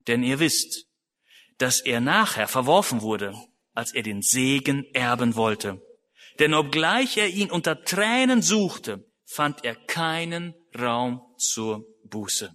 Denn ihr wisst, dass er nachher verworfen wurde, als er den Segen erben wollte. Denn obgleich er ihn unter Tränen suchte, fand er keinen Raum zur Buße.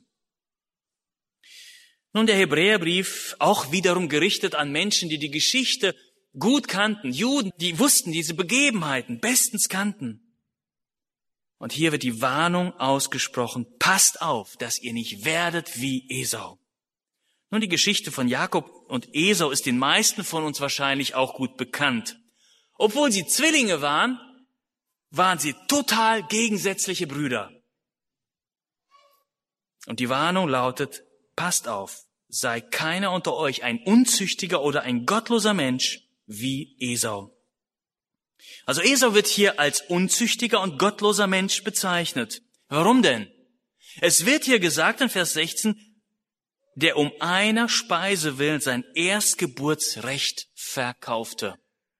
Nun, der Hebräerbrief, auch wiederum gerichtet an Menschen, die die Geschichte gut kannten, Juden, die wussten diese Begebenheiten bestens kannten. Und hier wird die Warnung ausgesprochen, passt auf, dass ihr nicht werdet wie Esau. Nun, die Geschichte von Jakob und Esau ist den meisten von uns wahrscheinlich auch gut bekannt. Obwohl sie Zwillinge waren, waren sie total gegensätzliche Brüder. Und die Warnung lautet, passt auf, sei keiner unter euch ein unzüchtiger oder ein gottloser Mensch wie Esau. Also Esau wird hier als unzüchtiger und gottloser Mensch bezeichnet. Warum denn? Es wird hier gesagt in Vers 16, der um einer Speise willen sein Erstgeburtsrecht verkaufte.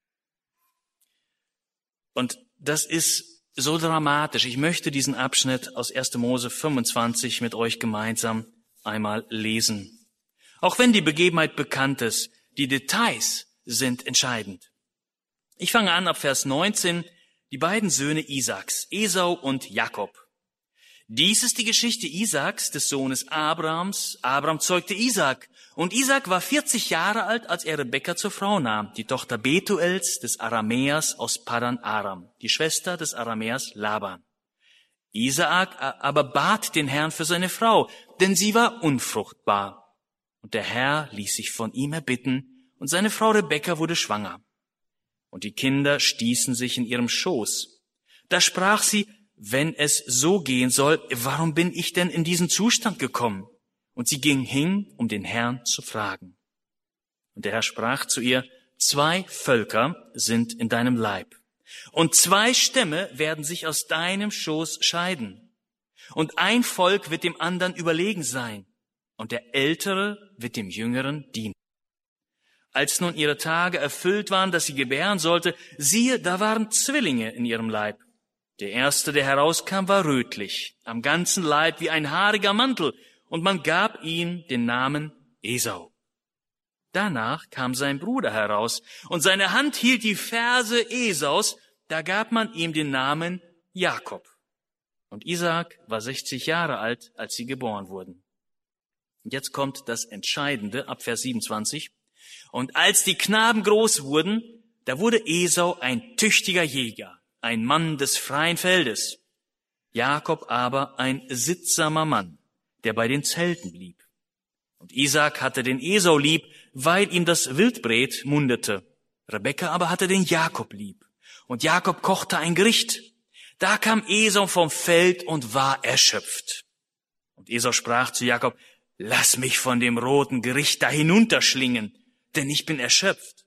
Und das ist so dramatisch. Ich möchte diesen Abschnitt aus 1. Mose 25 mit euch gemeinsam einmal lesen. Auch wenn die Begebenheit bekannt ist, die Details sind entscheidend. Ich fange an ab Vers 19, die beiden Söhne Isaaks, Esau und Jakob. Dies ist die Geschichte Isaaks, des Sohnes Abrahams. Abraham zeugte Isaak. Und Isaak war 40 Jahre alt, als er Rebekka zur Frau nahm, die Tochter Betuels des Aramäers aus Paddan Aram, die Schwester des Aramäers Laban. Isaak aber bat den Herrn für seine Frau, denn sie war unfruchtbar. Und der Herr ließ sich von ihm erbitten, und seine Frau Rebekka wurde schwanger. Und die Kinder stießen sich in ihrem Schoß. Da sprach sie, wenn es so gehen soll, warum bin ich denn in diesen Zustand gekommen? Und sie ging hin, um den Herrn zu fragen. Und der Herr sprach zu ihr, 2 Völker sind in deinem Leib, und 2 Stämme werden sich aus deinem Schoß scheiden. Und ein Volk wird dem anderen überlegen sein, und der Ältere wird dem Jüngeren dienen. Als nun ihre Tage erfüllt waren, dass sie gebären sollte, siehe, da waren Zwillinge in ihrem Leib. Der erste, der herauskam, war rötlich, am ganzen Leib wie ein haariger Mantel, und man gab ihm den Namen Esau. Danach kam sein Bruder heraus, und seine Hand hielt die Ferse Esaus, da gab man ihm den Namen Jakob. Und Isaak war 60 Jahre alt, als sie geboren wurden. Und jetzt kommt das Entscheidende, ab Vers 27. Und als die Knaben groß wurden, da wurde Esau ein tüchtiger Jäger, ein Mann des freien Feldes. Jakob aber ein sittsamer Mann, der bei den Zelten blieb. Und Isaak hatte den Esau lieb, weil ihm das Wildbret mundete. Rebekka aber hatte den Jakob lieb. Und Jakob kochte ein Gericht. Da kam Esau vom Feld und war erschöpft. Und Esau sprach zu Jakob, lass mich von dem roten Gericht da hinunterschlingen, denn ich bin erschöpft.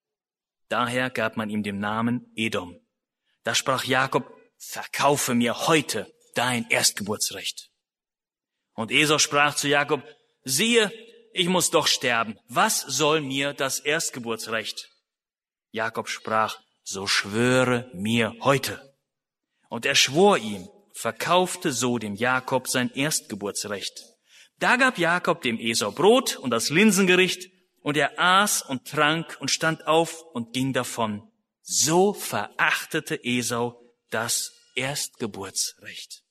Daher gab man ihm den Namen Edom. Da sprach Jakob, verkaufe mir heute dein Erstgeburtsrecht. Und Esau sprach zu Jakob, siehe, ich muss doch sterben. Was soll mir das Erstgeburtsrecht? Jakob sprach, so schwöre mir heute. Und er schwor ihm, verkaufte so dem Jakob sein Erstgeburtsrecht. Da gab Jakob dem Esau Brot und das Linsengericht, und er aß und trank und stand auf und ging davon. So verachtete Esau das Erstgeburtsrecht.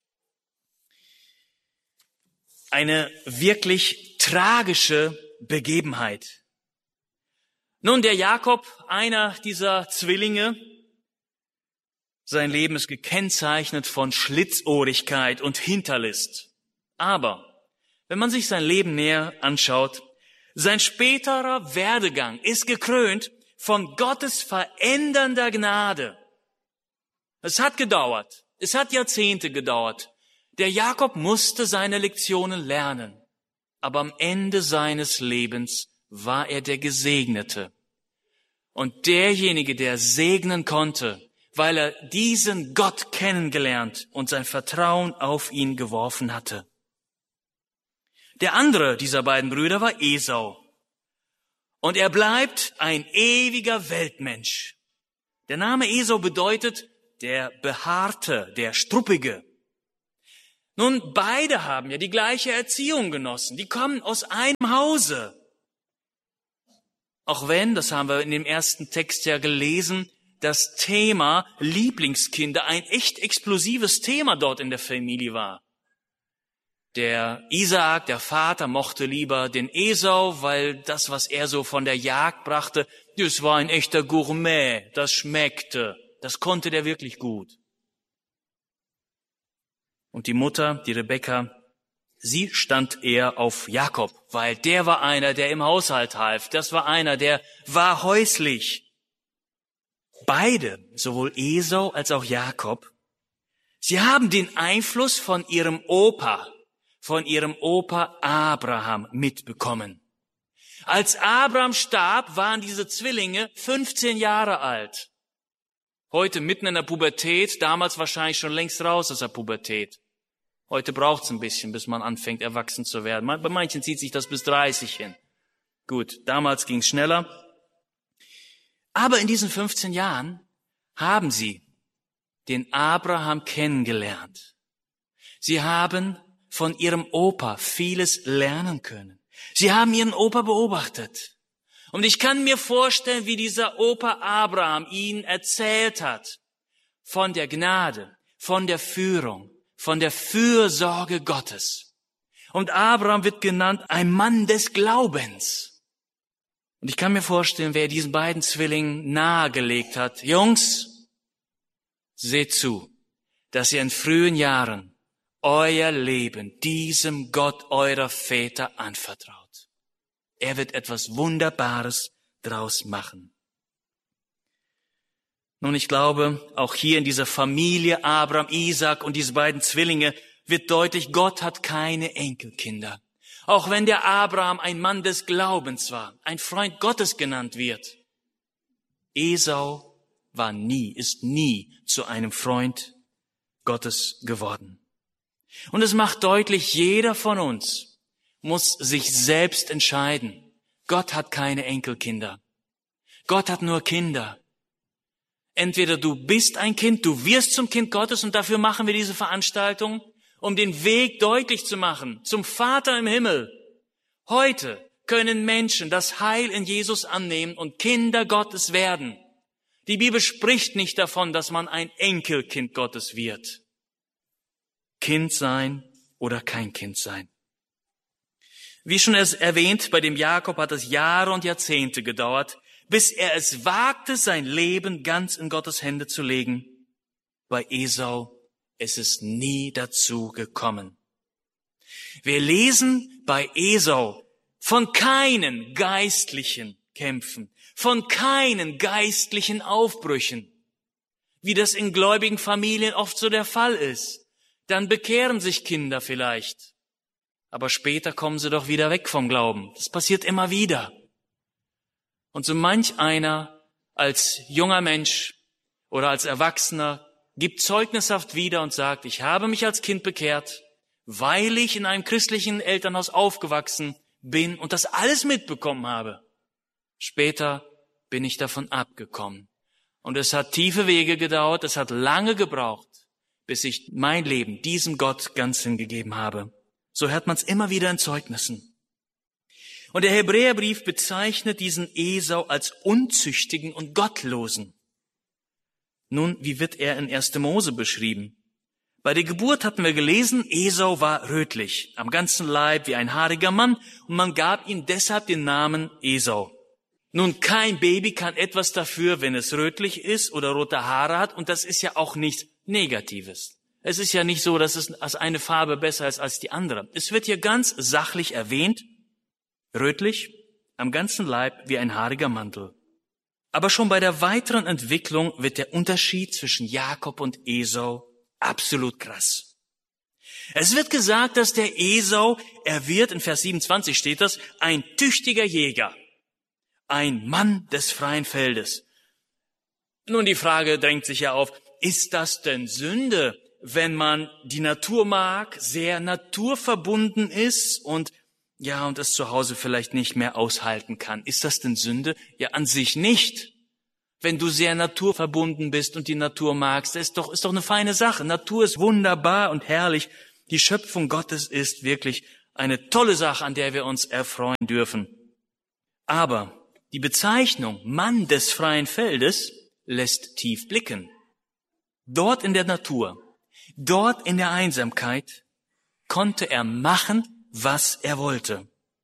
Eine wirklich tragische Begebenheit. Nun, der Jakob, einer dieser Zwillinge, sein Leben ist gekennzeichnet von Schlitzohrigkeit und Hinterlist. Aber wenn man sich sein Leben näher anschaut, sein späterer Werdegang ist gekrönt von Gottes verändernder Gnade. Es hat gedauert, es hat Jahrzehnte gedauert. Der Jakob musste seine Lektionen lernen, aber am Ende seines Lebens war er der Gesegnete. Und derjenige, der segnen konnte, weil er diesen Gott kennengelernt und sein Vertrauen auf ihn geworfen hatte. Der andere dieser beiden Brüder war Esau. Und er bleibt ein ewiger Weltmensch. Der Name Esau bedeutet der Behaarte, der Struppige. Nun, beide haben ja die gleiche Erziehung genossen. Die kommen aus einem Hause. Auch wenn, das haben wir in dem ersten Text ja gelesen, das Thema Lieblingskinder ein echt explosives Thema dort in der Familie war. Der Isaak, der Vater, mochte lieber den Esau, weil das, was er so von der Jagd brachte, das war ein echter Gourmet, das schmeckte, das konnte der wirklich gut. Und die Mutter, die Rebekka, sie stand eher auf Jakob, weil der war einer, der im Haushalt half, das war einer, der war häuslich. Beide, sowohl Esau als auch Jakob, sie haben den Einfluss von ihrem Opa Abraham mitbekommen. Als Abraham starb, waren diese Zwillinge 15 Jahre alt. Heute mitten in der Pubertät, damals wahrscheinlich schon längst raus aus der Pubertät. Heute braucht's ein bisschen, bis man anfängt, erwachsen zu werden. Bei manchen zieht sich das bis 30 hin. Gut, damals ging's schneller. Aber in diesen 15 Jahren haben sie den Abraham kennengelernt. Sie haben von ihrem Opa vieles lernen können. Sie haben ihren Opa beobachtet. Und ich kann mir vorstellen, wie dieser Opa Abraham ihnen erzählt hat von der Gnade, von der Führung, von der Fürsorge Gottes. Und Abraham wird genannt ein Mann des Glaubens. Und ich kann mir vorstellen, wer diesen beiden Zwillingen nahegelegt hat, Jungs, seht zu, dass ihr in frühen Jahren euer Leben diesem Gott eurer Väter anvertraut. Er wird etwas Wunderbares draus machen. Nun, ich glaube, auch hier in dieser Familie Abraham, Isaak und diese beiden Zwillinge wird deutlich, Gott hat keine Enkelkinder. Auch wenn der Abraham ein Mann des Glaubens war, ein Freund Gottes genannt wird. Esau ist nie zu einem Freund Gottes geworden. Und es macht deutlich, jeder von uns muss sich selbst entscheiden. Gott hat keine Enkelkinder. Gott hat nur Kinder. Entweder du bist ein Kind, du wirst zum Kind Gottes und dafür machen wir diese Veranstaltung, um den Weg deutlich zu machen zum Vater im Himmel. Heute können Menschen das Heil in Jesus annehmen und Kinder Gottes werden. Die Bibel spricht nicht davon, dass man ein Enkelkind Gottes wird. Kind sein oder kein Kind sein. Wie schon erwähnt, bei dem Jakob hat es Jahre und Jahrzehnte gedauert, bis er es wagte, sein Leben ganz in Gottes Hände zu legen. Bei Esau ist es nie dazu gekommen. Wir lesen bei Esau von keinen geistlichen Kämpfen, von keinen geistlichen Aufbrüchen, wie das in gläubigen Familien oft so der Fall ist. Dann bekehren sich Kinder vielleicht. Aber später kommen sie doch wieder weg vom Glauben. Das passiert immer wieder. Und so manch einer als junger Mensch oder als Erwachsener gibt zeugnishaft wieder und sagt, ich habe mich als Kind bekehrt, weil ich in einem christlichen Elternhaus aufgewachsen bin und das alles mitbekommen habe. Später bin ich davon abgekommen. Und es hat tiefe Wege gedauert, es hat lange gebraucht, bis ich mein Leben diesem Gott ganz hingegeben habe. So hört man es immer wieder in Zeugnissen. Und der Hebräerbrief bezeichnet diesen Esau als unzüchtigen und gottlosen. Nun, wie wird er in 1. Mose beschrieben? Bei der Geburt hatten wir gelesen, Esau war rötlich, am ganzen Leib wie ein haariger Mann, und man gab ihm deshalb den Namen Esau. Nun, kein Baby kann etwas dafür, wenn es rötlich ist oder rote Haare hat, und das ist ja auch nichts Negatives. Es ist ja nicht so, dass eine Farbe besser ist als die andere. Es wird hier ganz sachlich erwähnt, rötlich, am ganzen Leib wie ein haariger Mantel. Aber schon bei der weiteren Entwicklung wird der Unterschied zwischen Jakob und Esau absolut krass. Es wird gesagt, dass der Esau, er wird, in Vers 27 steht das, ein tüchtiger Jäger, ein Mann des freien Feldes. Nun, die Frage drängt sich ja auf, ist das denn Sünde, wenn man die Natur mag, sehr naturverbunden ist und es zu Hause vielleicht nicht mehr aushalten kann? Ist das denn Sünde? Ja, an sich nicht. Wenn du sehr naturverbunden bist und die Natur magst, ist doch eine feine Sache. Natur ist wunderbar und herrlich. Die Schöpfung Gottes ist wirklich eine tolle Sache, an der wir uns erfreuen dürfen. Aber die Bezeichnung Mann des freien Feldes lässt tief blicken. Dort in der Natur, dort in der Einsamkeit konnte er machen, was er wollte.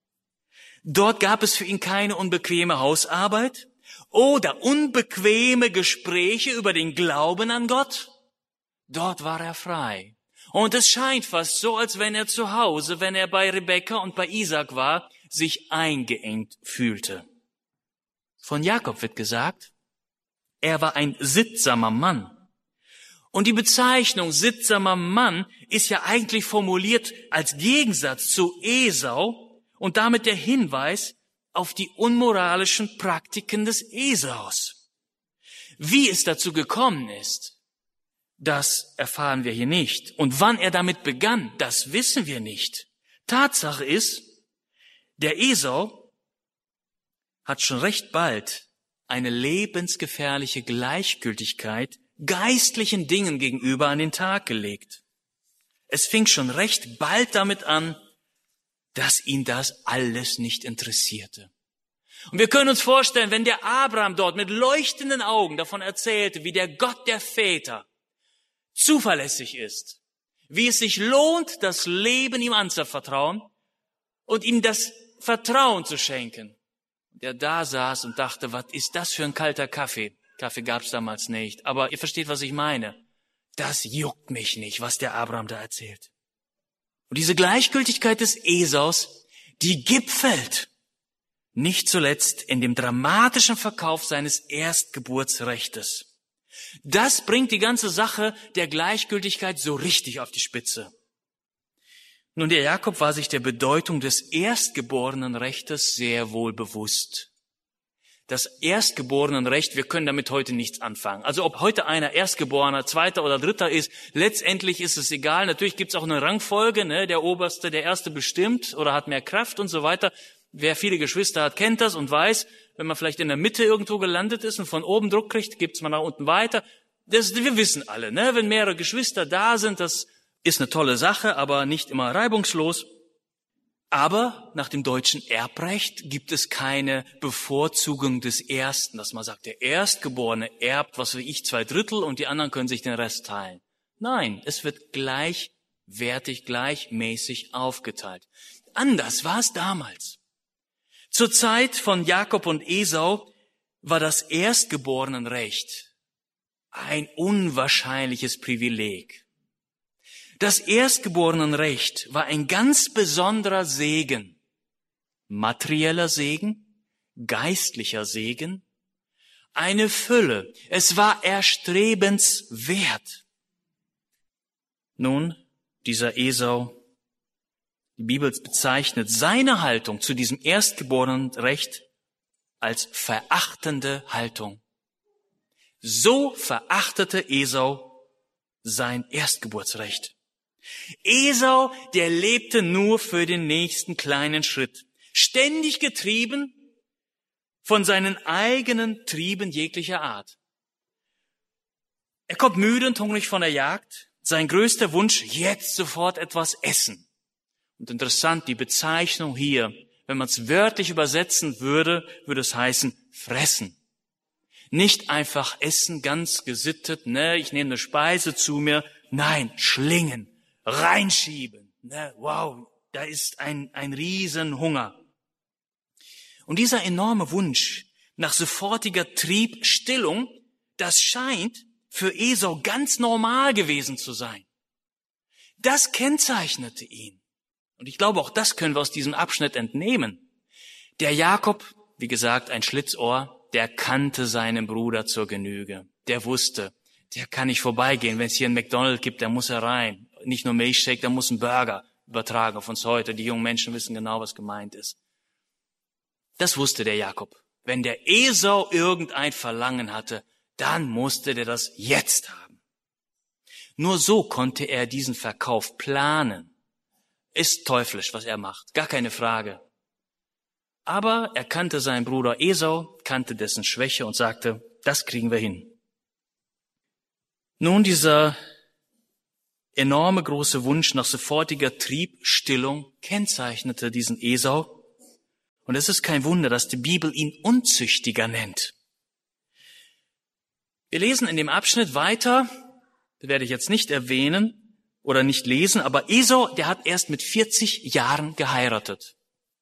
Dort gab es für ihn keine unbequeme Hausarbeit oder unbequeme Gespräche über den Glauben an Gott. Dort war er frei. Und es scheint fast so, als wenn er zu Hause, wenn er bei Rebekka und bei Isaak war, sich eingeengt fühlte. Von Jakob wird gesagt, er war ein sittsamer Mann. Und die Bezeichnung sittsamer Mann ist ja eigentlich formuliert als Gegensatz zu Esau und damit der Hinweis auf die unmoralischen Praktiken des Esaus. Wie es dazu gekommen ist, das erfahren wir hier nicht. Und wann er damit begann, das wissen wir nicht. Tatsache ist, der Esau hat schon recht bald eine lebensgefährliche Gleichgültigkeit geistlichen Dingen gegenüber an den Tag gelegt. Es fing schon recht bald damit an, dass ihn das alles nicht interessierte. Und wir können uns vorstellen, wenn der Abraham dort mit leuchtenden Augen davon erzählte, wie der Gott der Väter zuverlässig ist, wie es sich lohnt, das Leben ihm anzuvertrauen und ihm das Vertrauen zu schenken. Der da saß und dachte, was ist das für ein kalter Kaffee? Kaffee gab's damals nicht, aber ihr versteht, was ich meine. Das juckt mich nicht, was der Abraham da erzählt. Und diese Gleichgültigkeit des Esaus, die gipfelt nicht zuletzt in dem dramatischen Verkauf seines Erstgeburtsrechtes. Das bringt die ganze Sache der Gleichgültigkeit so richtig auf die Spitze. Nun, der Jakob war sich der Bedeutung des Erstgeborenenrechtes sehr wohl bewusst. Das Erstgeborenenrecht, wir können damit heute nichts anfangen. Also ob heute einer Erstgeborener, Zweiter oder Dritter ist, letztendlich ist es egal. Natürlich gibt es auch eine Rangfolge, ne? Der Oberste, der Erste bestimmt oder hat mehr Kraft und so weiter. Wer viele Geschwister hat, kennt das und weiß, wenn man vielleicht in der Mitte irgendwo gelandet ist und von oben Druck kriegt, gibt's mal nach unten weiter. Wir wissen alle, ne? Wenn mehrere Geschwister da sind, das ist eine tolle Sache, aber nicht immer reibungslos. Aber nach dem deutschen Erbrecht gibt es keine Bevorzugung des Ersten, dass man sagt, der Erstgeborene erbt, was weiß ich, 2/3 und die anderen können sich den Rest teilen. Nein, es wird gleichwertig, gleichmäßig aufgeteilt. Anders war es damals. Zur Zeit von Jakob und Esau war das Erstgeborenenrecht ein unwahrscheinliches Privileg. Das Erstgeborenenrecht war ein ganz besonderer Segen, materieller Segen, geistlicher Segen, eine Fülle. Es war erstrebenswert. Nun, dieser Esau, die Bibel bezeichnet seine Haltung zu diesem Erstgeborenenrecht als verachtende Haltung. So verachtete Esau sein Erstgeburtsrecht. Esau, der lebte nur für den nächsten kleinen Schritt, ständig getrieben von seinen eigenen Trieben jeglicher Art. Er kommt müde und hungrig von der Jagd. Sein größter Wunsch, jetzt sofort etwas essen. Und interessant, die Bezeichnung hier, wenn man es wörtlich übersetzen würde, würde es heißen, fressen. Nicht einfach essen, ganz gesittet, ne, ich nehme eine Speise zu mir. Nein, schlingen, reinschieben. Ne, wow, da ist ein Riesenhunger. Und dieser enorme Wunsch nach sofortiger Triebstillung, das scheint für Esau ganz normal gewesen zu sein. Das kennzeichnete ihn. Und ich glaube, auch das können wir aus diesem Abschnitt entnehmen. Der Jakob, wie gesagt, ein Schlitzohr, der kannte seinen Bruder zur Genüge. Der wusste, der kann nicht vorbeigehen. Wenn es hier einen McDonald's gibt, der muss er rein. Nicht nur Milchshake, der muss einen Burger übertragen auf uns heute. Die jungen Menschen wissen genau, was gemeint ist. Das wusste der Jakob. Wenn der Esau irgendein Verlangen hatte, dann musste der das jetzt haben. Nur so konnte er diesen Verkauf planen. Ist teuflisch, was er macht, gar keine Frage. Aber er kannte seinen Bruder Esau, kannte dessen Schwäche und sagte, das kriegen wir hin. Nun, dieser enorme große Wunsch nach sofortiger Triebstillung kennzeichnete diesen Esau. Und es ist kein Wunder, dass die Bibel ihn Unzüchtiger nennt. Wir lesen in dem Abschnitt weiter, das werde ich jetzt nicht erwähnen oder nicht lesen, aber Esau, der hat erst mit 40 Jahren geheiratet.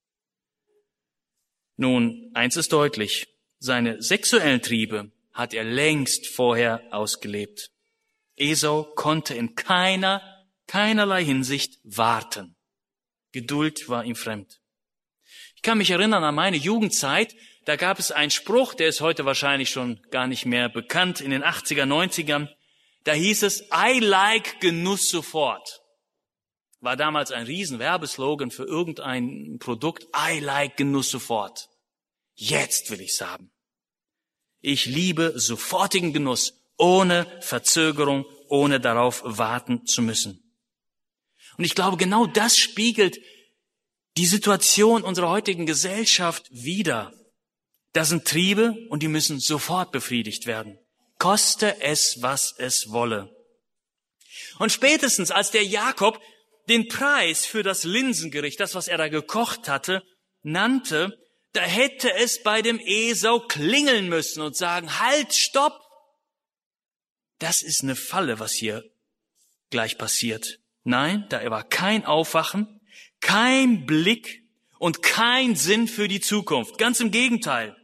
Nun, eins ist deutlich, seine sexuellen Triebe hat er längst vorher ausgelebt. Esau konnte in keinerlei Hinsicht warten. Geduld war ihm fremd. Ich kann mich erinnern an meine Jugendzeit, da gab es einen Spruch, der ist heute wahrscheinlich schon gar nicht mehr bekannt, in den 80er, 90ern. Da hieß es, I like Genuss sofort. War damals ein riesen Werbeslogan für irgendein Produkt, I like Genuss sofort. Jetzt will ich's haben. Ich liebe sofortigen Genuss, ohne Verzögerung, ohne darauf warten zu müssen. Und ich glaube, genau das spiegelt die Situation unserer heutigen Gesellschaft wider. Das sind Triebe und die müssen sofort befriedigt werden. Koste es, was es wolle. Und spätestens als der Jakob den Preis für das Linsengericht, das, was er da gekocht hatte, nannte, da hätte es bei dem Esau klingeln müssen und sagen, halt, stopp! Das ist eine Falle, was hier gleich passiert. Nein, da war kein Aufwachen, kein Blick und kein Sinn für die Zukunft. Ganz im Gegenteil.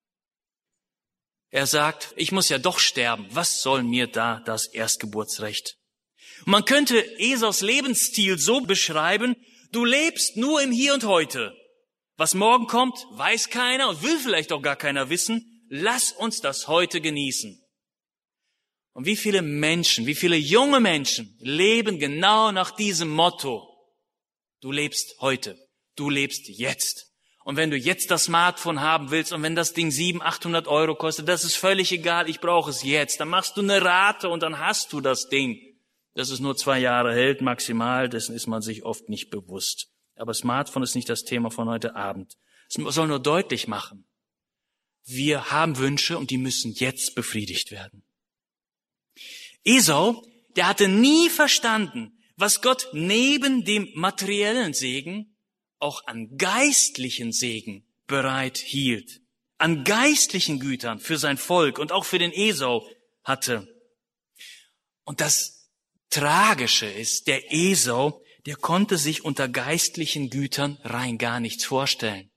Er sagt, ich muss ja doch sterben. Was soll mir da das Erstgeburtsrecht? Und man könnte Esaus Lebensstil so beschreiben, du lebst nur im Hier und Heute. Was morgen kommt, weiß keiner und will vielleicht auch gar keiner wissen. Lass uns das heute genießen. Und wie viele Menschen, wie viele junge Menschen leben genau nach diesem Motto. Du lebst heute, du lebst jetzt. Und wenn du jetzt das Smartphone haben willst und wenn das Ding 700, 800 Euro kostet, das ist völlig egal, ich brauche es jetzt. Dann machst du eine Rate und dann hast du das Ding. Dass es nur 2 Jahre hält, maximal, dessen ist man sich oft nicht bewusst. Aber Smartphone ist nicht das Thema von heute Abend. Es soll nur deutlich machen, wir haben Wünsche und die müssen jetzt befriedigt werden. Esau, der hatte nie verstanden, was Gott neben dem materiellen Segen auch an geistlichen Segen bereit hielt. An geistlichen Gütern für sein Volk und auch für den Esau hatte. Und das Tragische ist, der Esau, der konnte sich unter geistlichen Gütern rein gar nichts vorstellen.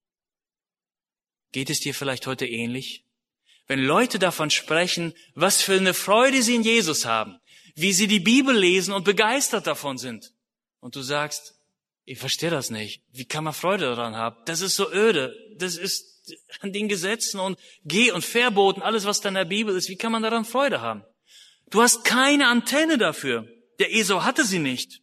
Geht es dir vielleicht heute ähnlich? Wenn Leute davon sprechen, was für eine Freude sie in Jesus haben, wie sie die Bibel lesen und begeistert davon sind. Und du sagst, ich verstehe das nicht. Wie kann man Freude daran haben? Das ist so öde. Das ist an den Gesetzen und Geh- und Verboten, alles was da in der Bibel ist. Wie kann man daran Freude haben? Du hast keine Antenne dafür. Der Esau hatte sie nicht.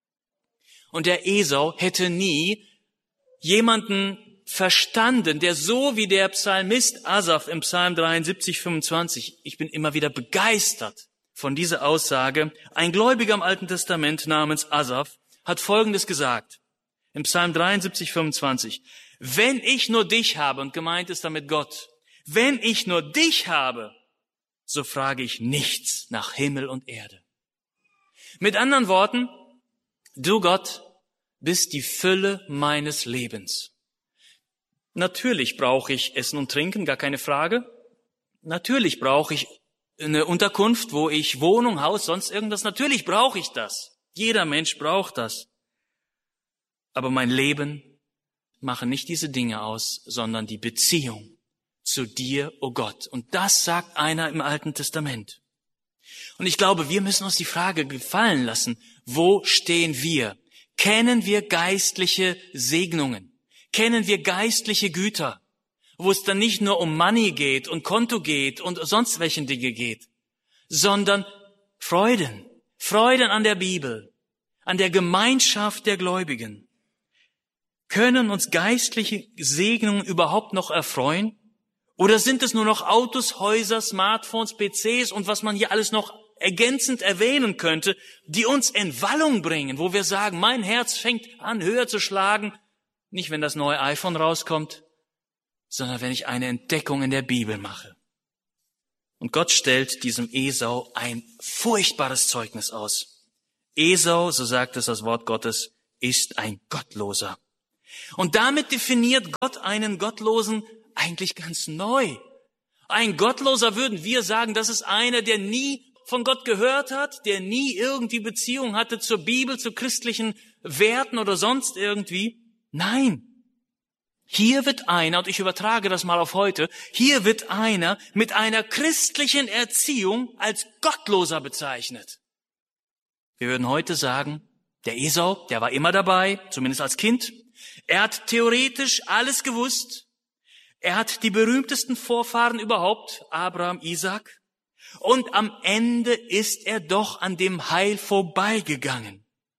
Und der Esau hätte nie jemanden verstanden, der so wie der Psalmist Asaf im Psalm 73, 25, ich bin immer wieder begeistert von dieser Aussage. Ein Gläubiger im Alten Testament namens Asaf hat Folgendes gesagt, im Psalm 73, 25, wenn ich nur dich habe, und gemeint ist damit Gott, wenn ich nur dich habe, so frage ich nichts nach Himmel und Erde. Mit anderen Worten, du Gott bist die Fülle meines Lebens. Natürlich brauche ich Essen und Trinken, gar keine Frage. Natürlich brauche ich eine Unterkunft, wo ich Wohnung, Haus, sonst irgendwas. Natürlich brauche ich das. Jeder Mensch braucht das. Aber mein Leben mache nicht diese Dinge aus, sondern die Beziehung zu dir, o Gott. Und das sagt einer im Alten Testament. Und ich glaube, wir müssen uns die Frage gefallen lassen, wo stehen wir? Kennen wir geistliche Segnungen? Kennen wir geistliche Güter, wo es dann nicht nur um Money geht und Konto geht und sonst welchen Dinge geht, sondern Freuden an der Bibel, an der Gemeinschaft der Gläubigen. Können uns geistliche Segnungen überhaupt noch erfreuen? Oder sind es nur noch Autos, Häuser, Smartphones, PCs und was man hier alles noch ergänzend erwähnen könnte, die uns in Wallung bringen, wo wir sagen, mein Herz fängt an höher zu schlagen, nicht wenn das neue iPhone rauskommt, sondern wenn ich eine Entdeckung in der Bibel mache. Und Gott stellt diesem Esau ein furchtbares Zeugnis aus. Esau, so sagt es das Wort Gottes, ist ein Gottloser. Und damit definiert Gott einen Gottlosen eigentlich ganz neu. Ein Gottloser, würden wir sagen, das ist einer, der nie von Gott gehört hat, der nie irgendwie Beziehung hatte zur Bibel, zu christlichen Werten oder sonst irgendwie. Nein. Hier wird einer, und ich übertrage das mal auf heute, hier wird einer mit einer christlichen Erziehung als Gottloser bezeichnet. Wir würden heute sagen, der Esau, der war immer dabei, zumindest als Kind. Er hat theoretisch alles gewusst. Er hat die berühmtesten Vorfahren überhaupt, Abraham, Isaak. Und am Ende ist er doch an dem Heil vorbeigegangen.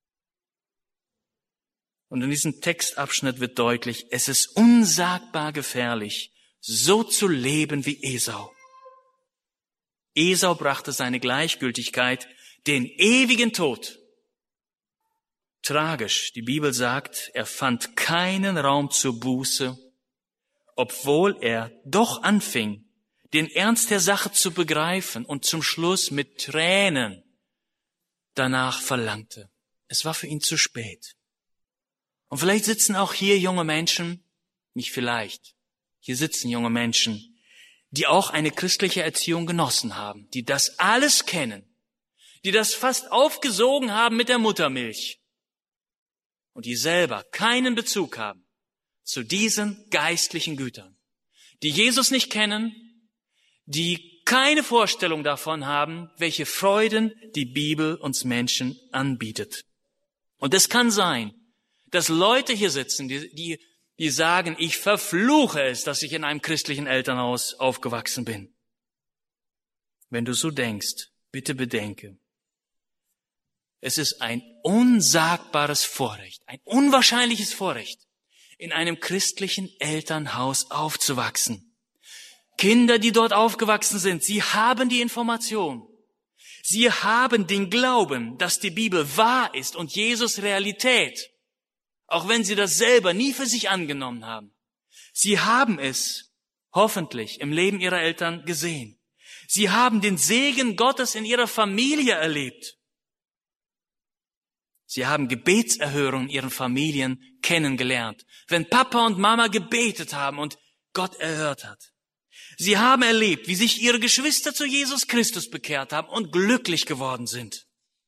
Und in diesem Textabschnitt wird deutlich, es ist unsagbar gefährlich, so zu leben wie Esau. Esau brachte seine Gleichgültigkeit, den ewigen Tod. Tragisch, die Bibel sagt, er fand keinen Raum zur Buße, obwohl er doch anfing, den Ernst der Sache zu begreifen und zum Schluss mit Tränen danach verlangte. Es war für ihn zu spät. Und vielleicht sitzen auch hier junge Menschen, nicht vielleicht, hier sitzen junge Menschen, die auch eine christliche Erziehung genossen haben, die das alles kennen, die das fast aufgesogen haben mit der Muttermilch und die selber keinen Bezug haben zu diesen geistlichen Gütern, die Jesus nicht kennen, die keine Vorstellung davon haben, welche Freuden die Bibel uns Menschen anbietet. Und es kann sein, dass Leute hier sitzen, die sagen, ich verfluche es, dass ich in einem christlichen Elternhaus aufgewachsen bin. Wenn du so denkst, bitte bedenke, es ist ein unsagbares Vorrecht, ein unwahrscheinliches Vorrecht, in einem christlichen Elternhaus aufzuwachsen. Kinder, die dort aufgewachsen sind, sie haben die Information. Sie haben den Glauben, dass die Bibel wahr ist und Jesus Realität. Auch wenn sie das selber nie für sich angenommen haben. Sie haben es hoffentlich im Leben ihrer Eltern gesehen. Sie haben den Segen Gottes in ihrer Familie erlebt. Sie haben Gebetserhörungen in ihren Familien kennengelernt, wenn Papa und Mama gebetet haben und Gott erhört hat. Sie haben erlebt, wie sich ihre Geschwister zu Jesus Christus bekehrt haben und glücklich geworden sind.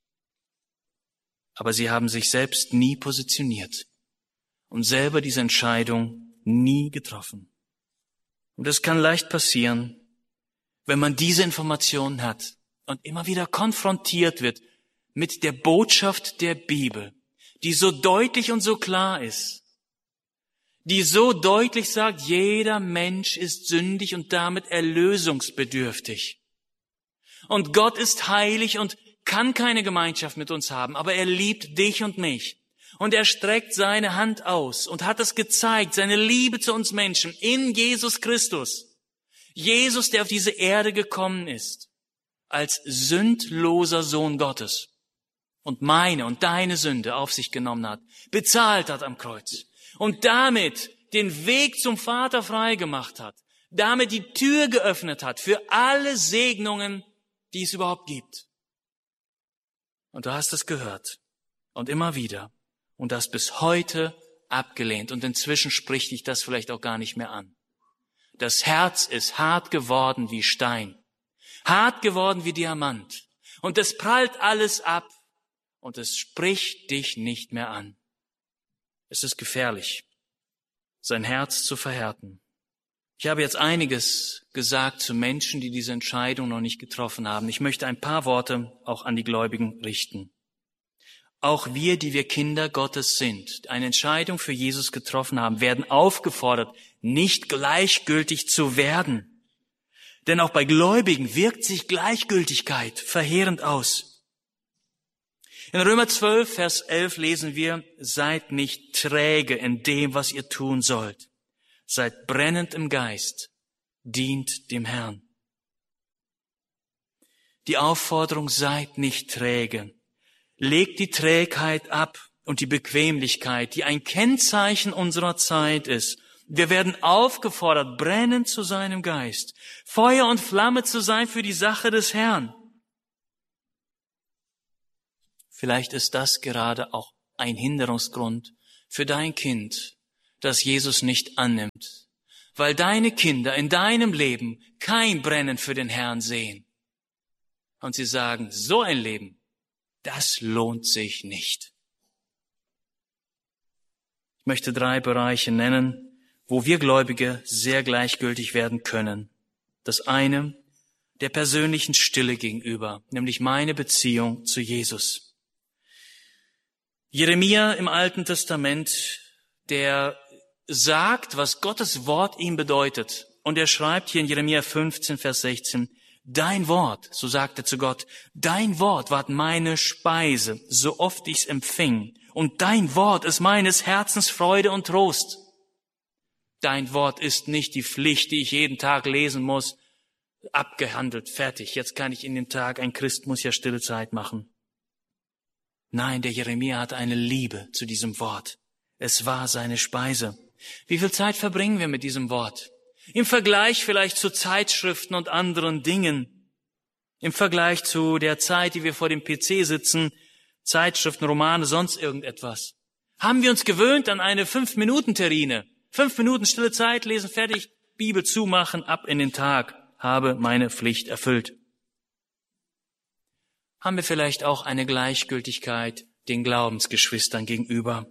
Aber sie haben sich selbst nie positioniert und selber diese Entscheidung nie getroffen. Und es kann leicht passieren, wenn man diese Informationen hat und immer wieder konfrontiert wird mit der Botschaft der Bibel, die so deutlich und so klar ist, die so deutlich sagt, jeder Mensch ist sündig und damit erlösungsbedürftig. Und Gott ist heilig und kann keine Gemeinschaft mit uns haben, aber er liebt dich und mich. Und er streckt seine Hand aus und hat es gezeigt, seine Liebe zu uns Menschen in Jesus Christus. Jesus, der auf diese Erde gekommen ist, als sündloser Sohn Gottes und meine und deine Sünde auf sich genommen hat, bezahlt hat am Kreuz und damit den Weg zum Vater freigemacht hat, damit die Tür geöffnet hat für alle Segnungen, die es überhaupt gibt. Und du hast es gehört und immer wieder und das bis heute abgelehnt und inzwischen spricht dich das vielleicht auch gar nicht mehr an. Das Herz ist hart geworden wie Stein, hart geworden wie Diamant und es prallt alles ab und es spricht dich nicht mehr an. Es ist gefährlich, sein Herz zu verhärten. Ich habe jetzt einiges gesagt zu Menschen, die diese Entscheidung noch nicht getroffen haben. Ich möchte ein paar Worte auch an die Gläubigen richten. Auch wir, die wir Kinder Gottes sind, eine Entscheidung für Jesus getroffen haben, werden aufgefordert, nicht gleichgültig zu werden. Denn auch bei Gläubigen wirkt sich Gleichgültigkeit verheerend aus. In Römer 12, Vers 11 lesen wir, seid nicht träge in dem, was ihr tun sollt. Seid brennend im Geist, dient dem Herrn. Die Aufforderung, seid nicht träge. Legt die Trägheit ab und die Bequemlichkeit, die ein Kennzeichen unserer Zeit ist. Wir werden aufgefordert, brennend zu sein im Geist, Feuer und Flamme zu sein für die Sache des Herrn. Vielleicht ist das gerade auch ein Hinderungsgrund für dein Kind, das Jesus nicht annimmt, weil deine Kinder in deinem Leben kein Brennen für den Herrn sehen. Und sie sagen, so ein Leben, das lohnt sich nicht. Ich möchte 3 Bereiche nennen, wo wir Gläubige sehr gleichgültig werden können. Das eine, der persönlichen Stille gegenüber, nämlich meine Beziehung zu Jesus. Jeremia im Alten Testament, der sagt, was Gottes Wort ihm bedeutet. Und er schreibt hier in Jeremia 15, Vers 16, Dein Wort, so sagt er zu Gott, dein Wort ward meine Speise, so oft ich's empfing. Und dein Wort ist meines Herzens Freude und Trost. Dein Wort ist nicht die Pflicht, die ich jeden Tag lesen muss, abgehandelt, fertig. Jetzt kann ich in den Tag, ein Christ muss ja stille Zeit machen. Nein, der Jeremia hatte eine Liebe zu diesem Wort. Es war seine Speise. Wie viel Zeit verbringen wir mit diesem Wort? Im Vergleich vielleicht zu Zeitschriften und anderen Dingen. Im Vergleich zu der Zeit, die wir vor dem PC sitzen, Zeitschriften, Romane, sonst irgendetwas. Haben wir uns gewöhnt an eine 5-Minuten-Terrine? 5 Minuten stille Zeit, lesen, fertig, Bibel zumachen, ab in den Tag, habe meine Pflicht erfüllt. Haben wir vielleicht auch eine Gleichgültigkeit den Glaubensgeschwistern gegenüber?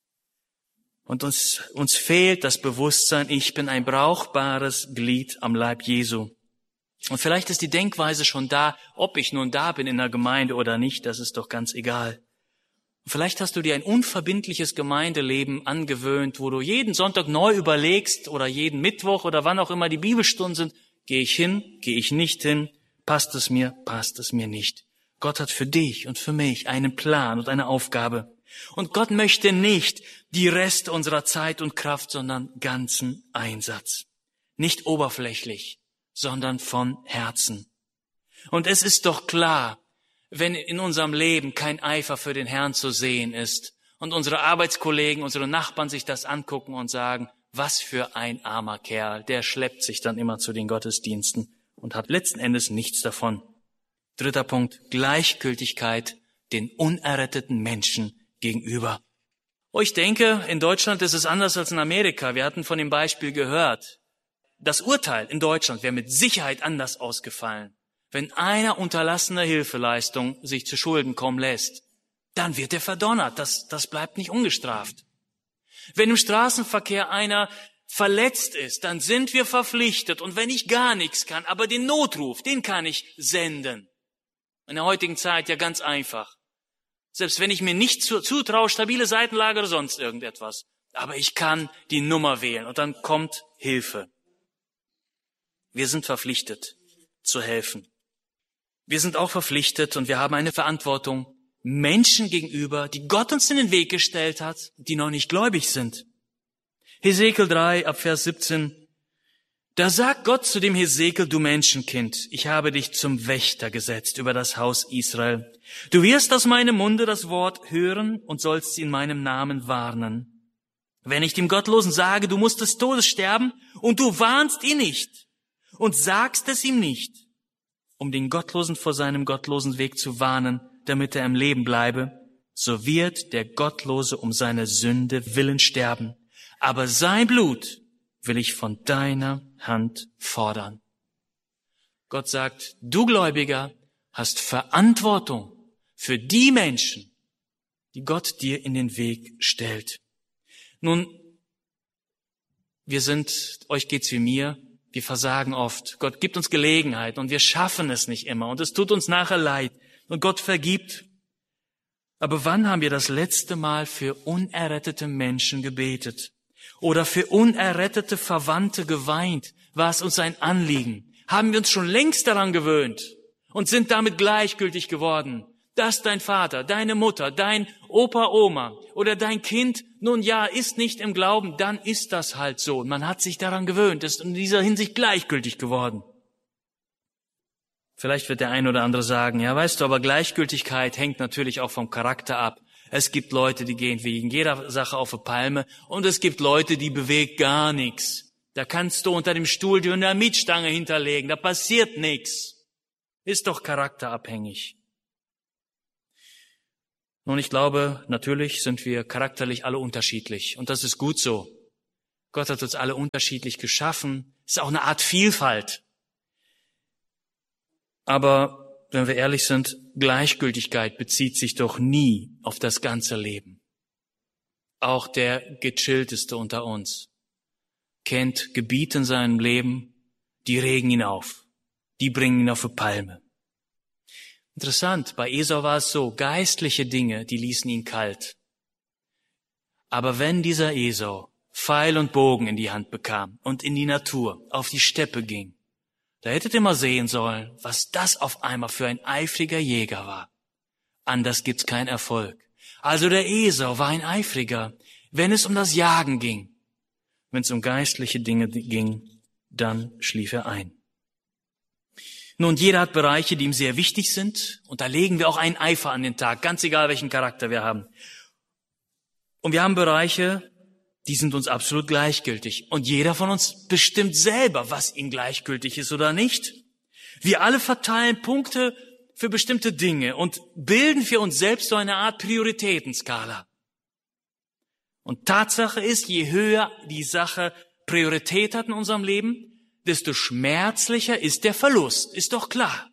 Und uns fehlt das Bewusstsein, ich bin ein brauchbares Glied am Leib Jesu. Und vielleicht ist die Denkweise schon da, ob ich nun da bin in der Gemeinde oder nicht, das ist doch ganz egal. Und vielleicht hast du dir ein unverbindliches Gemeindeleben angewöhnt, wo du jeden Sonntag neu überlegst oder jeden Mittwoch oder wann auch immer die Bibelstunden sind, gehe ich hin, gehe ich nicht hin, passt es mir nicht. Gott hat für dich und für mich einen Plan und eine Aufgabe. Und Gott möchte nicht die Reste unserer Zeit und Kraft, sondern ganzen Einsatz. Nicht oberflächlich, sondern von Herzen. Und es ist doch klar, wenn in unserem Leben kein Eifer für den Herrn zu sehen ist und unsere Arbeitskollegen, unsere Nachbarn sich das angucken und sagen, was für ein armer Kerl, der schleppt sich dann immer zu den Gottesdiensten und hat letzten Endes nichts davon. 3. Punkt, Gleichgültigkeit den unerretteten Menschen gegenüber. Oh, ich denke, in Deutschland ist es anders als in Amerika. Wir hatten von dem Beispiel gehört. Das Urteil in Deutschland wäre mit Sicherheit anders ausgefallen. Wenn einer unterlassene Hilfeleistung sich zu Schulden kommen lässt, dann wird er verdonnert. Das bleibt nicht ungestraft. Wenn im Straßenverkehr einer verletzt ist, dann sind wir verpflichtet. Und wenn ich gar nichts kann, aber den Notruf, den kann ich senden. In der heutigen Zeit ja ganz einfach. Selbst wenn ich mir nicht zutraue, stabile Seitenlage oder sonst irgendetwas. Aber ich kann die Nummer wählen und dann kommt Hilfe. Wir sind verpflichtet zu helfen. Wir sind auch verpflichtet und wir haben eine Verantwortung Menschen gegenüber, die Gott uns in den Weg gestellt hat, die noch nicht gläubig sind. Hesekiel 3, ab Vers 17. Da sagt Gott zu dem Hesekiel, du Menschenkind, ich habe dich zum Wächter gesetzt über das Haus Israel. Du wirst aus meinem Munde das Wort hören und sollst sie in meinem Namen warnen. Wenn ich dem Gottlosen sage, du musst des Todes sterben, und du warnst ihn nicht und sagst es ihm nicht, um den Gottlosen vor seinem gottlosen Weg zu warnen, damit er im Leben bleibe, so wird der Gottlose um seine Sünde willen sterben. Aber sein Blut will ich von deiner Hand fordern. Gott sagt, du Gläubiger hast Verantwortung für die Menschen, die Gott dir in den Weg stellt. Nun, euch geht's wie mir, wir versagen oft. Gott gibt uns Gelegenheit und wir schaffen es nicht immer und es tut uns nachher leid und Gott vergibt. Aber wann haben wir das letzte Mal für unerrettete Menschen gebetet? Oder für unerrettete Verwandte geweint? War es uns ein Anliegen? Haben wir uns schon längst daran gewöhnt und sind damit gleichgültig geworden, dass dein Vater, deine Mutter, dein Opa, Oma oder dein Kind, nun ja, ist nicht im Glauben, dann ist das halt so. Und man hat sich daran gewöhnt, ist in dieser Hinsicht gleichgültig geworden. Vielleicht wird der ein oder andere sagen, ja, weißt du, aber Gleichgültigkeit hängt natürlich auch vom Charakter ab. Es gibt Leute, die gehen wegen jeder Sache auf eine Palme und es gibt Leute, die bewegt gar nichts. Da kannst du unter dem Stuhl die Dynamitstange hinterlegen, da passiert nichts. Ist doch charakterabhängig. Nun, ich glaube, natürlich sind wir charakterlich alle unterschiedlich. Und das ist gut so. Gott hat uns alle unterschiedlich geschaffen. Es ist auch eine Art Vielfalt. Aber wenn wir ehrlich sind, Gleichgültigkeit bezieht sich doch nie auf das ganze Leben. Auch der Gechillteste unter uns kennt Gebiete in seinem Leben, die regen ihn auf. Die bringen ihn auf die Palme. Interessant, bei Esau war es so, geistliche Dinge, die ließen ihn kalt. Aber wenn dieser Esau Pfeil und Bogen in die Hand bekam und in die Natur, auf die Steppe ging, da hättet ihr mal sehen sollen, was das auf einmal für ein eifriger Jäger war. Anders gibt's keinen Erfolg. Also der Esau war ein Eifriger, wenn es um das Jagen ging. Wenn es um geistliche Dinge ging, dann schlief er ein. Nun, jeder hat Bereiche, die ihm sehr wichtig sind, und da legen wir auch einen Eifer an den Tag, ganz egal, welchen Charakter wir haben. Und wir haben Bereiche, die sind uns absolut gleichgültig. Und jeder von uns bestimmt selber, was ihm gleichgültig ist oder nicht. Wir alle verteilen Punkte für bestimmte Dinge und bilden für uns selbst so eine Art Prioritätenskala. Und Tatsache ist, je höher die Sache Priorität hat in unserem Leben, desto schmerzlicher ist der Verlust, ist doch klar.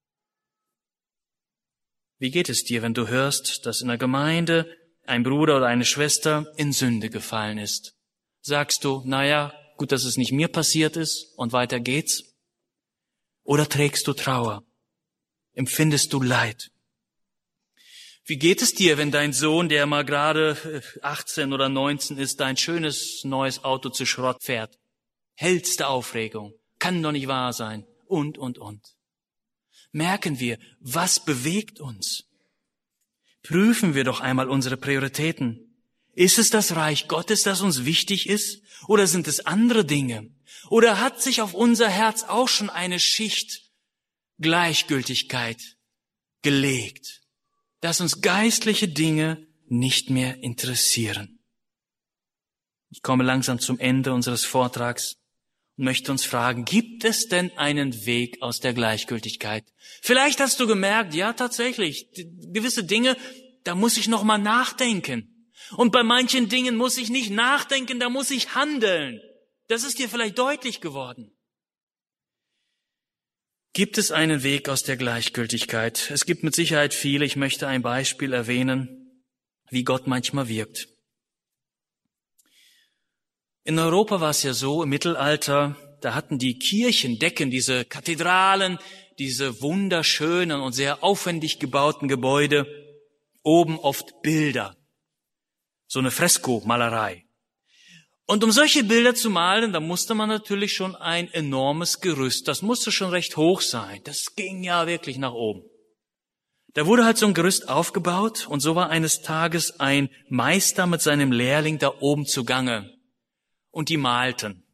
Wie geht es dir, wenn du hörst, dass in der Gemeinde ein Bruder oder eine Schwester in Sünde gefallen ist? Sagst du, naja, gut, dass es nicht mir passiert ist und weiter geht's? Oder trägst du Trauer? Empfindest du Leid? Wie geht es dir, wenn dein Sohn, der mal gerade 18 oder 19 ist, dein schönes neues Auto zu Schrott fährt? Hellste Aufregung, kann doch nicht wahr sein, und. Merken wir, was bewegt uns? Prüfen wir doch einmal unsere Prioritäten. Ist es das Reich Gottes, das uns wichtig ist, oder sind es andere Dinge? Oder hat sich auf unser Herz auch schon eine Schicht Gleichgültigkeit gelegt, dass uns geistliche Dinge nicht mehr interessieren? Ich komme langsam zum Ende unseres Vortrags und möchte uns fragen, gibt es denn einen Weg aus der Gleichgültigkeit? Vielleicht hast du gemerkt, ja tatsächlich, gewisse Dinge, da muss ich noch mal nachdenken. Und bei manchen Dingen muss ich nicht nachdenken, da muss ich handeln. Das ist dir vielleicht deutlich geworden. Gibt es einen Weg aus der Gleichgültigkeit? Es gibt mit Sicherheit viele. Ich möchte ein Beispiel erwähnen, wie Gott manchmal wirkt. In Europa war es ja so, im Mittelalter, da hatten die Kirchendecken, diese Kathedralen, diese wunderschönen und sehr aufwendig gebauten Gebäude, oben oft Bilder, so eine Freskomalerei. Und um solche Bilder zu malen, da musste man natürlich schon ein enormes Gerüst, das musste schon recht hoch sein, das ging ja wirklich nach oben. Da wurde halt so ein Gerüst aufgebaut und so war eines Tages ein Meister mit seinem Lehrling da oben zugange. Und die malten.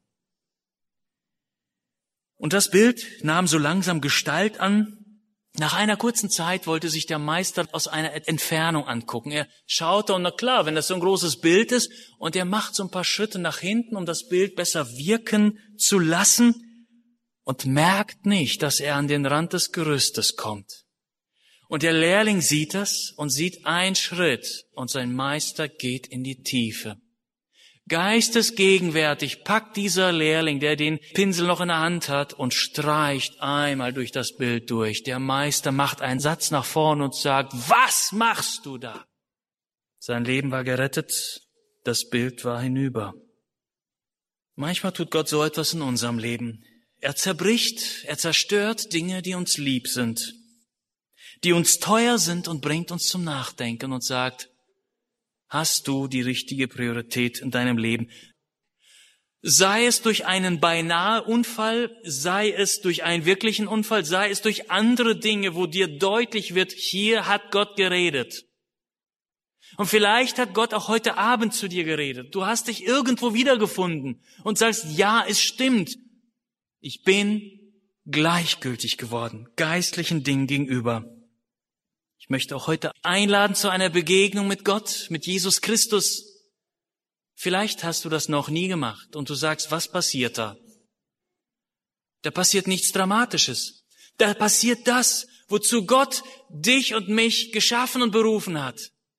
Und das Bild nahm so langsam Gestalt an. Nach einer kurzen Zeit wollte sich der Meister aus einer Entfernung angucken. Er schaute und na klar, wenn das so ein großes Bild ist und er macht so ein paar Schritte nach hinten, um das Bild besser wirken zu lassen und merkt nicht, dass er an den Rand des Gerüstes kommt. Und der Lehrling sieht das und sieht einen Schritt und sein Meister geht in die Tiefe. Geistesgegenwärtig packt dieser Lehrling, der den Pinsel noch in der Hand hat, und streicht einmal durch das Bild durch. Der Meister macht einen Satz nach vorn und sagt, was machst du da? Sein Leben war gerettet, das Bild war hinüber. Manchmal tut Gott so etwas in unserem Leben. Er zerbricht, er zerstört Dinge, die uns lieb sind, die uns teuer sind und bringt uns zum Nachdenken und sagt, hast du die richtige Priorität in deinem Leben? Sei es durch einen beinahe Unfall, sei es durch einen wirklichen Unfall, sei es durch andere Dinge, wo dir deutlich wird, hier hat Gott geredet. Und vielleicht hat Gott auch heute Abend zu dir geredet. Du hast dich irgendwo wiedergefunden und sagst, ja, es stimmt. Ich bin gleichgültig geworden, geistlichen Dingen gegenüber. Ich möchte auch heute einladen zu einer Begegnung mit Gott, mit Jesus Christus. Vielleicht hast du das noch nie gemacht und du sagst, was passiert da? Da passiert nichts Dramatisches. Da passiert das, wozu Gott dich und mich geschaffen und berufen hat.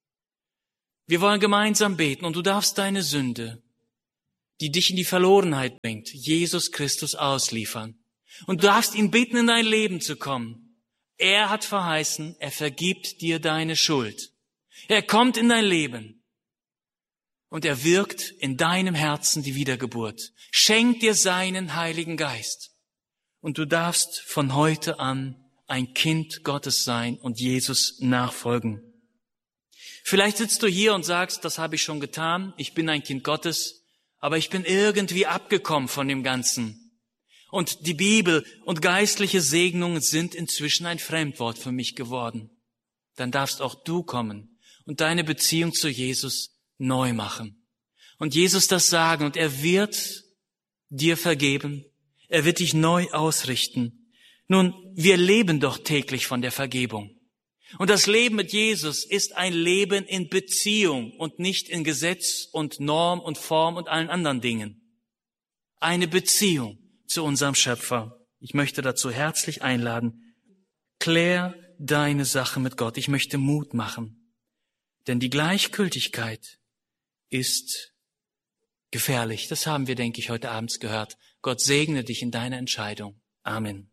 Wir wollen gemeinsam beten und du darfst deine Sünde, die dich in die Verlorenheit bringt, Jesus Christus ausliefern. Und du darfst ihn bitten, in dein Leben zu kommen. Er hat verheißen, er vergibt dir deine Schuld. Er kommt in dein Leben und er wirkt in deinem Herzen die Wiedergeburt. Schenkt dir seinen Heiligen Geist. Und du darfst von heute an ein Kind Gottes sein und Jesus nachfolgen. Vielleicht sitzt du hier und sagst, das habe ich schon getan, ich bin ein Kind Gottes, aber ich bin irgendwie abgekommen von dem Ganzen. Und die Bibel und geistliche Segnungen sind inzwischen ein Fremdwort für mich geworden. Dann darfst auch du kommen und deine Beziehung zu Jesus neu machen. Und Jesus das sagen und er wird dir vergeben, er wird dich neu ausrichten. Nun, wir leben doch täglich von der Vergebung. Und das Leben mit Jesus ist ein Leben in Beziehung und nicht in Gesetz und Norm und Form und allen anderen Dingen. Eine Beziehung zu unserem Schöpfer. Ich möchte dazu herzlich einladen. Klär deine Sache mit Gott. Ich möchte Mut machen. Denn die Gleichgültigkeit ist gefährlich. Das haben wir, denke ich, heute Abend gehört. Gott segne dich in deiner Entscheidung. Amen.